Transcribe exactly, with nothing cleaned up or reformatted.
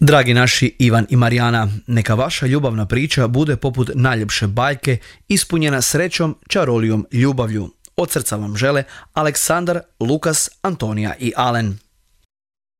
Dragi naši Ivan i Marijana, neka vaša ljubavna priča bude poput najljepše bajke, ispunjena srećom, čarolijom, ljubavlju. Od srca vam žele Aleksandar, Lukas, Antonija i Alen.